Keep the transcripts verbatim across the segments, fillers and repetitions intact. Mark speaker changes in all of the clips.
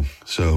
Speaker 1: dying. So,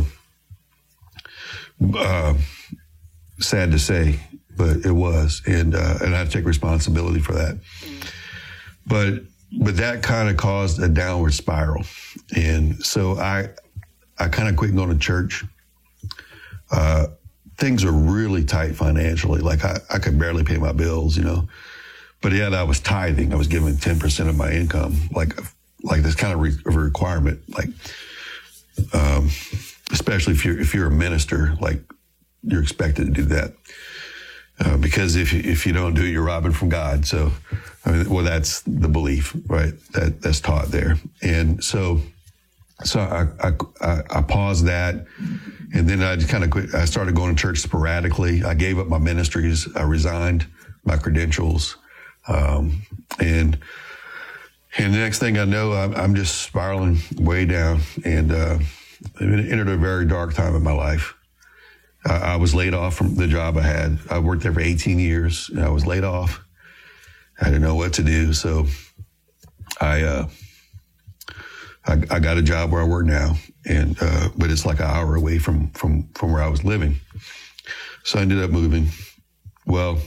Speaker 1: uh, sad to say, but it was, and uh, and I have to take responsibility for that. But but that kind of caused a downward spiral, and so I I kind of quit going to church. Uh, things are really tight financially. Like I, I could barely pay my bills, you know. But yet I was tithing. I was giving ten percent of my income, like like this kind of re- of a requirement. Like, um, especially if you're if you're a minister, like you're expected to do that. Uh, because if you, if you don't do it, you're robbing from God. So, I mean, well, that's the belief, right? That that's taught there. And so, so I I, I, I paused that, and then I just kind of quit. I started going to church sporadically. I gave up my ministries. I resigned my credentials, um, and and the next thing I know, I'm, I'm just spiraling way down, and uh, it entered a very dark time in my life. I was laid off from the job I had. I worked there for eighteen years, and I was laid off. I didn't know what to do, so I uh, I, I got a job where I work now, and uh, but it's like an hour away from from from where I was living. So I ended up moving. Well,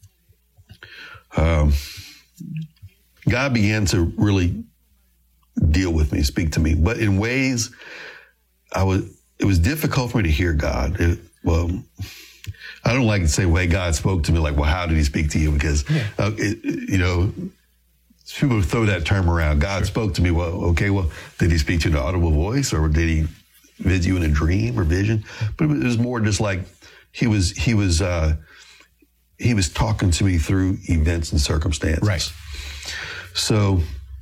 Speaker 1: um, God began to really deal with me, speak to me, but in ways I was. It was difficult for me to hear God. It, well, I don't like to say, well, hey, God spoke to me. Like, well, how did he speak to you? Because, yeah. uh, it, you know, people throw that term around. God sure. spoke to me. Well, okay, well, did he speak to you in an audible voice, or did he visit you in a dream or vision? But it was more just like he was, he was, uh, he was talking to me through events and circumstances.
Speaker 2: Right.
Speaker 1: So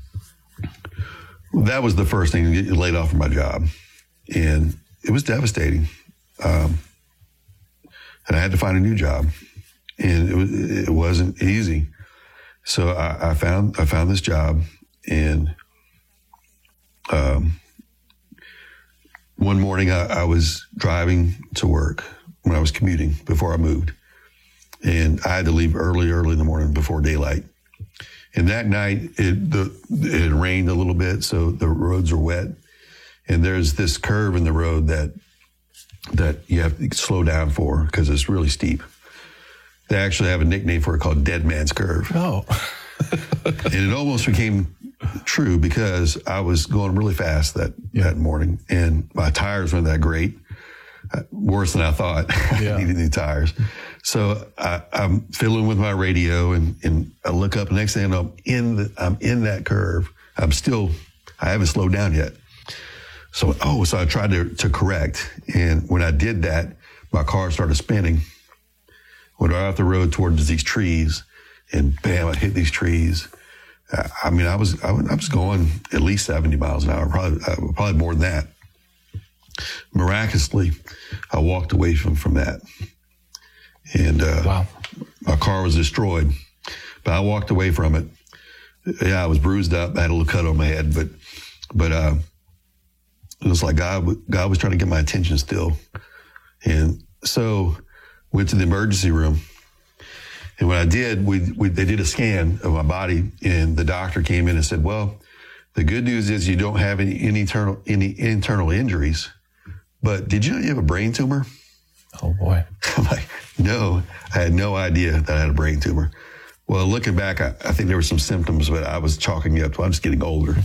Speaker 1: that was the first thing, to get laid off from my job. And it was devastating. Um, and I had to find a new job, and it was, it wasn't easy. So I, I found, I found this job, and, um, one morning I, I was driving to work when I was commuting before I moved, and I had to leave early, early in the morning before daylight. And that night it, the, it had rained a little bit, so the roads were wet. And there's this curve in the road that that you have to slow down for because it's really steep. They actually have a nickname for it called Dead Man's Curve.
Speaker 2: Oh.
Speaker 1: And it almost became true because I was going really fast that, yeah. that morning, and my tires weren't that great. Uh, worse than I thought. Yeah. I needed new tires. So I, I'm fiddling with my radio, and, and I look up, and next thing I know, I'm in, the, I'm in that curve. I'm still, I haven't slowed down yet. So, oh, so I tried to, to correct. And when I did that, my car started spinning. Went right off the road towards these trees, and bam, I hit these trees. Uh, I mean, I was, I was, I was going at least seventy miles an hour, probably, uh, probably more than that. Miraculously, I walked away from, from that. And, uh, wow. my car was destroyed, but I walked away from it. Yeah, I was bruised up. I had a little cut on my head, but, but, uh, it was like God, God was trying to get my attention still. And so went to the emergency room. And when I did, we, we they did a scan of my body, and the doctor came in and said, well, the good news is you don't have any, any internal, any internal injuries, but did you know you have a brain tumor?
Speaker 2: Oh boy.
Speaker 1: I'm like, no, I had no idea that I had a brain tumor. Well, looking back, I, I think there were some symptoms, but I was chalking it up to I'm just getting older.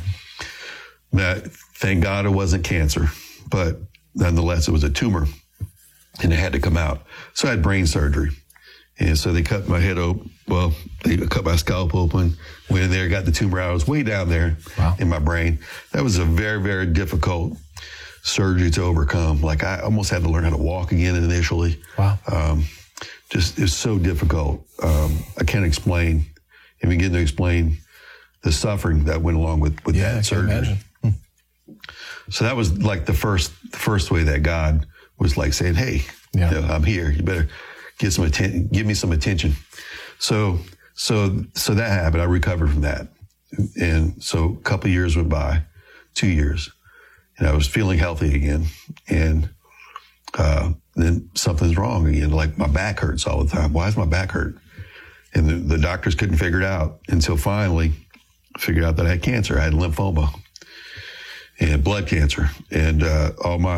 Speaker 1: That, thank God it wasn't cancer, but nonetheless, it was a tumor, and it had to come out. So I had brain surgery. And so they cut my head open. Well, they cut my scalp open, went in there, got the tumor out. It was way down there wow. in my brain. That was a very, very difficult surgery to overcome. Like, I almost had to learn how to walk again initially.
Speaker 2: Wow. Um,
Speaker 1: just, it's so difficult. Um, I can't explain, and begin to explain the suffering that went along with, with
Speaker 2: yeah,
Speaker 1: that
Speaker 2: I
Speaker 1: surgery.
Speaker 2: Can imagine. Hmm.
Speaker 1: So that was like the first, the first way that God was like saying, hey, yeah. you know, I'm here. You better get some attention, give me some attention. So, so, so that happened. I recovered from that. And so a couple of years went by, two years, and I was feeling healthy again. And, uh, then something's wrong again. Like, my back hurts all the time. Why does my back hurt? And the, the doctors couldn't figure it out until finally figured out that I had cancer. I had lymphoma and blood cancer, and, uh, all my